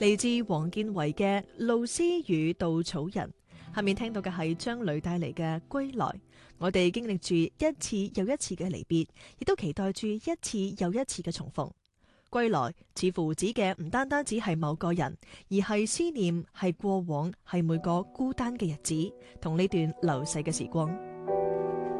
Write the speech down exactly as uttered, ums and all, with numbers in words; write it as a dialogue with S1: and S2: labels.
S1: 嚟自黃建維嘅《露絲與稻草人》，下面聽到嘅係張磊帶嚟嘅《歸來》。我哋經歷住一次又一次嘅離別，亦都期待住一次又一次嘅重逢。歸來似乎指嘅唔單單只係某個人，而係思念，係過往，係每個孤單嘅日子，同呢段流逝嘅時光。